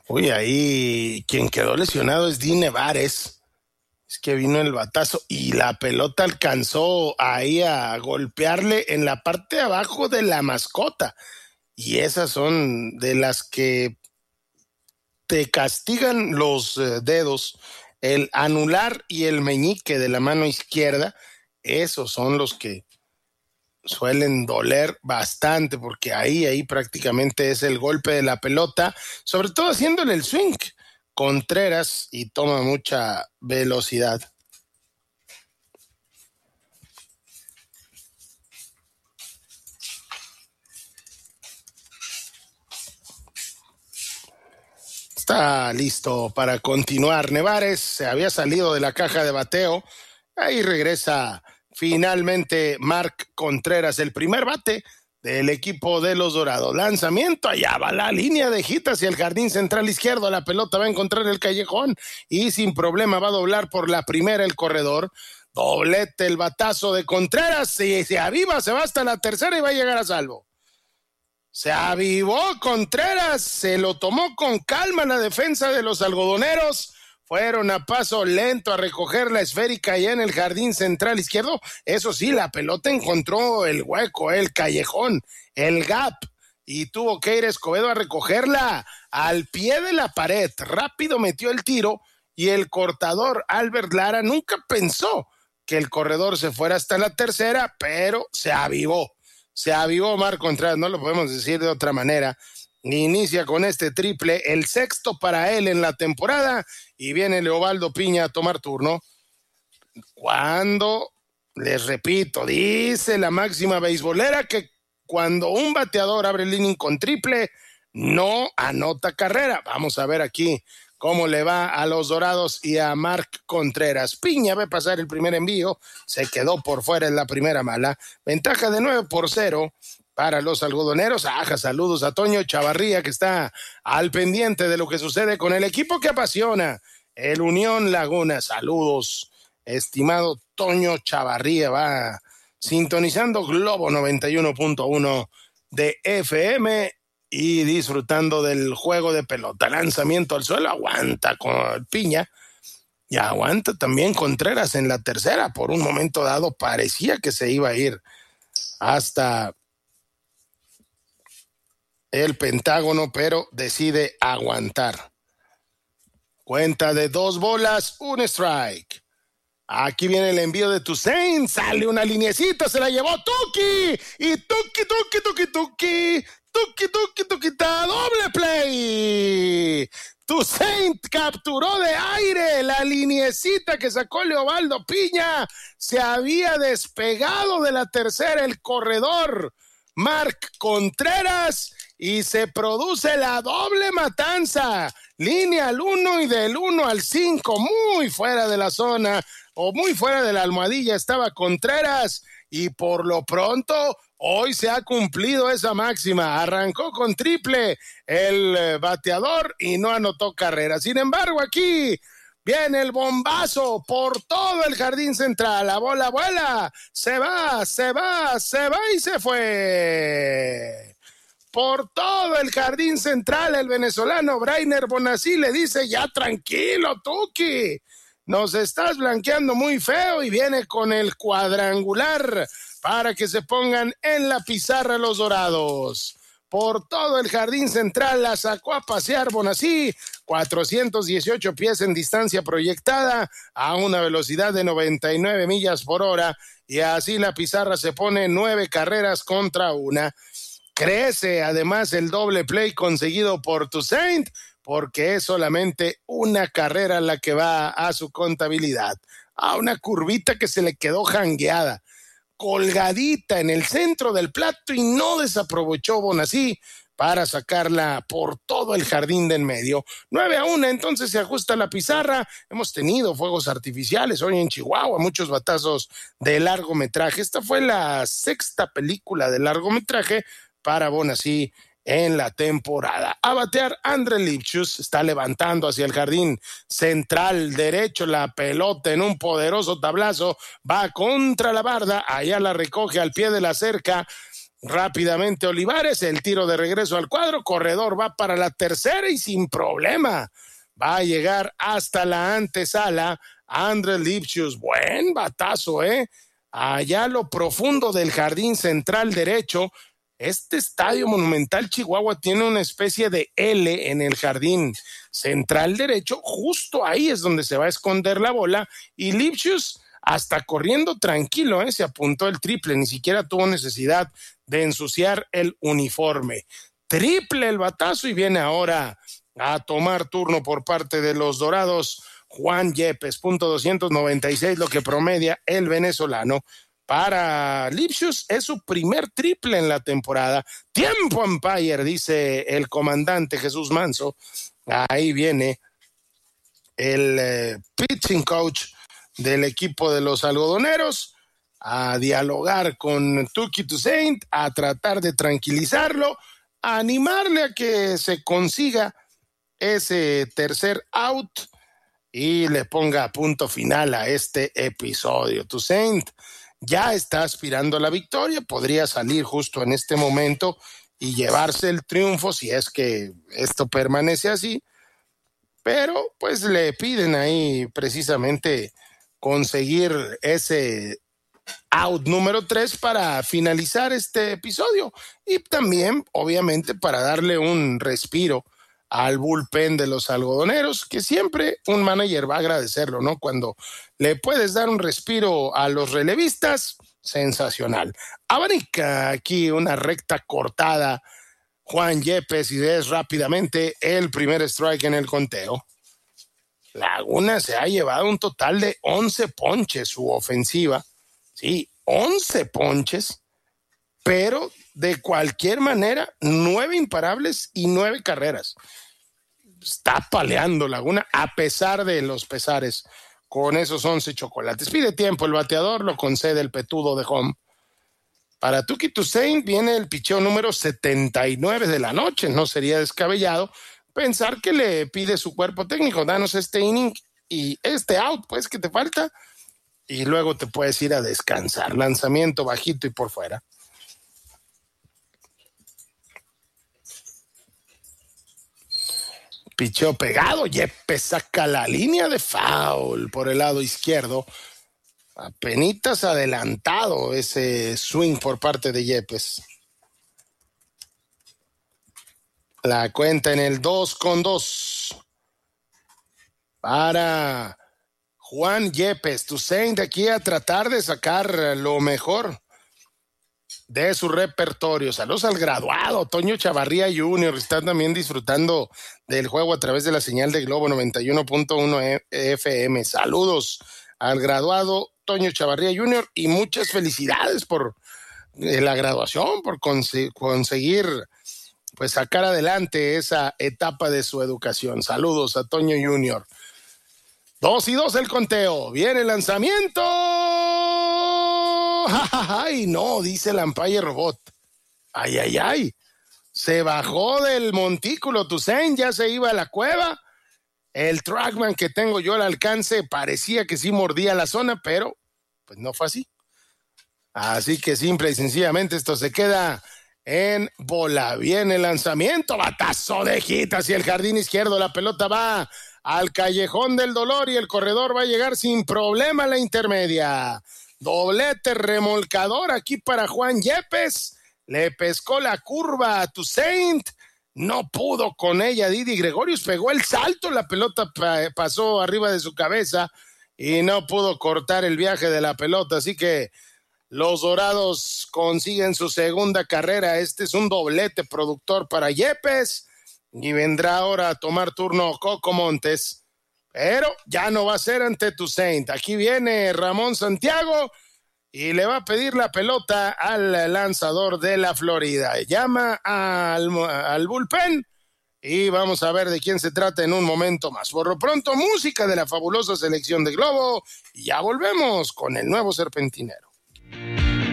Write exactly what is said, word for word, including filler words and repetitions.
Uy, ahí quien quedó lesionado es Dine Vares. Es que vino el batazo y la pelota alcanzó ahí a golpearle en la parte de abajo de la mascota. Y esas son de las que te castigan los eh, dedos, el anular y el meñique de la mano izquierda. Esos son los que suelen doler bastante porque ahí, ahí prácticamente es el golpe de la pelota, sobre todo haciéndole el swing. Contreras y toma mucha velocidad. Está listo para continuar. Nevares se había salido de la caja de bateo. Ahí regresa finalmente Mark Contreras, el primer bate del equipo de los Dorados. Lanzamiento, allá va la línea de hit hacia el jardín central izquierdo. La pelota va a encontrar el callejón y sin problema va a doblar por la primera el corredor. Doblete el batazo de Contreras. Si se aviva, se va hasta la tercera y va a llegar a salvo. Se avivó Contreras, se lo tomó con calma la defensa de los algodoneros. Fueron a paso lento a recoger la esférica allá en el jardín central izquierdo. Eso sí, la pelota encontró el hueco, el callejón, el gap, y tuvo que ir Escobedo a recogerla al pie de la pared. Rápido metió el tiro y el cortador Albert Lara nunca pensó que el corredor se fuera hasta la tercera, pero se avivó. Se avivó Marc Contreras, no lo podemos decir de otra manera. Inicia con este triple, el sexto para él en la temporada, y viene Leobaldo Piña a tomar turno. Cuando, les repito, dice la máxima beisbolera que cuando un bateador abre el inning con triple, no anota carrera. Vamos a ver aquí cómo le va a los Dorados y a Marc Contreras. Piña ve pasar el primer envío, se quedó por fuera en la primera mala. Ventaja de nueve por cero para los algodoneros. Ajá, saludos a Toño Chavarría, que está al pendiente de lo que sucede con el equipo que apasiona, el Unión Laguna. Saludos, estimado Toño Chavarría. Va sintonizando Globo noventa y uno punto uno de F M y disfrutando del juego de pelota. Lanzamiento al suelo, aguanta con Piña y aguanta también Contreras en la tercera. Por un momento dado parecía que se iba a ir hasta el Pentágono, pero decide aguantar. Cuenta de dos bolas, un strike. Aquí viene el envío de Toussaint, sale una liniecita, se la llevó Tuki, y Tuki, Tuki, Tuki, Tuki, Tuki, Tuki, Tuki, doble play. Toussaint capturó de aire la liniecita que sacó Leobaldo Piña, se había despegado de la tercera el corredor Marc Contreras y se produce la doble matanza. Línea al uno y del uno al cinco, muy fuera de la zona o muy fuera de la almohadilla estaba Contreras, y por lo pronto hoy se ha cumplido esa máxima. Arrancó con triple el bateador y no anotó carrera. Sin embargo, aquí viene el bombazo por todo el jardín central. La bola vuela, se va, se va, se va y se fue. Por todo el jardín central, el venezolano Brainer Bonací le dice: ya tranquilo, Tuki, nos estás blanqueando muy feo, y viene con el cuadrangular para que se pongan en la pizarra los Dorados. Por todo el jardín central la sacó a pasear Bonací, cuatrocientos dieciocho pies en distancia proyectada a una velocidad de noventa y nueve millas por hora, y así la pizarra se pone nueve carreras contra una. Crece además el doble play conseguido por Toussaint, porque es solamente una carrera la que va a su contabilidad. A una curvita que se le quedó jangueada, colgadita en el centro del plato, y no desaprovechó Bonací para sacarla por todo el jardín de en medio. nueve a uno, entonces se ajusta la pizarra. Hemos tenido fuegos artificiales hoy en Chihuahua, muchos batazos de largometraje. Esta fue la sexta película de largometraje para Bonací en la temporada. A batear André Lipchus, está levantando hacia el jardín central derecho la pelota en un poderoso tablazo, va contra la barda, allá la recoge al pie de la cerca rápidamente Olivares, el tiro de regreso al cuadro, corredor va para la tercera y sin problema va a llegar hasta la antesala Andrés Lipcius. Buen batazo, ¿eh? Allá a lo profundo del jardín central derecho. Este estadio Monumental Chihuahua tiene una especie de L en el jardín central derecho. Justo ahí es donde se va a esconder la bola y Lipcius hasta corriendo tranquilo, ¿eh? Se apuntó el triple, ni siquiera tuvo necesidad de ensuciar el uniforme. Triple el batazo y viene ahora a tomar turno por parte de los Dorados Juan Yepes, punto doscientos noventa y seis, lo que promedia el venezolano. Para Lipcius es su primer triple en la temporada. Tiempo umpire, dice el comandante Jesús Manso. Ahí viene el eh, pitching coach del equipo de los algodoneros a dialogar con Touki Toussaint, a tratar de tranquilizarlo, a animarle a que se consiga ese tercer out y le ponga punto final a este episodio. Toussaint ya está aspirando a la victoria, podría salir justo en este momento y llevarse el triunfo si es que esto permanece así, pero pues le piden ahí precisamente conseguir ese out número tres para finalizar este episodio y también obviamente para darle un respiro al bullpen de los algodoneros, que siempre un manager va a agradecerlo, ¿no? Cuando le puedes dar un respiro a los relevistas, sensacional. Abanica aquí una recta cortada Juan Yepes y es rápidamente el primer strike en el conteo. Laguna se ha llevado un total de once ponches su ofensiva, sí, once ponches, pero de cualquier manera, nueve imparables y nueve carreras. Está paleando Laguna a pesar de los pesares con esos once chocolates. Pide tiempo el bateador, lo concede el petudo de home. Para Touki Toussaint viene el picheo número setenta y nueve de la noche. No sería descabellado pensar que le pide su cuerpo técnico, danos este inning y este out, pues, que te falta, y luego te puedes ir a descansar. Lanzamiento bajito y por fuera. Picheo pegado, Yepes saca la línea de foul por el lado izquierdo. Apenitas adelantado ese swing por parte de Yepes. La cuenta en el dos con dos. Para Juan Yepes. Toussaint aquí a tratar de sacar lo mejor de su repertorio. Saludos al graduado Toño Chavarría junior Está también disfrutando del juego a través de la señal de Globo noventa y uno punto uno F M. Saludos al graduado Toño Chavarría junior y muchas felicidades por eh, la graduación, por cons- conseguir pues sacar adelante esa etapa de su educación. Saludos a Toño junior Dos y dos el conteo. Viene el lanzamiento. Ay, no, dice el umpire robot. Ay, ay, ay. Se bajó del montículo Toussaint, ya se iba a la cueva. El trackman que tengo yo al alcance parecía que sí mordía la zona, pero pues no fue así. Así que simple y sencillamente esto se queda en bola. Viene el lanzamiento, batazo de hit hacia el jardín izquierdo. La pelota va al callejón del dolor y el corredor va a llegar sin problema a la intermedia. Doblete remolcador aquí para Juan Yepes. Le pescó la curva a Toussaint. No pudo con ella. Didi Gregorius pegó el salto. La pelota pa- pasó arriba de su cabeza y no pudo cortar el viaje de la pelota. Así que los Dorados consiguen su segunda carrera. Este es un doblete productor para Yepes. Y vendrá ahora a tomar turno Coco Montes. Pero ya no va a ser ante Toussaint. Aquí viene Ramón Santiago y le va a pedir la pelota al lanzador de la Florida. Llama al, al bullpen y vamos a ver de quién se trata en un momento más. Por lo pronto, música de la fabulosa selección de Globo y ya volvemos con el nuevo Serpentinero.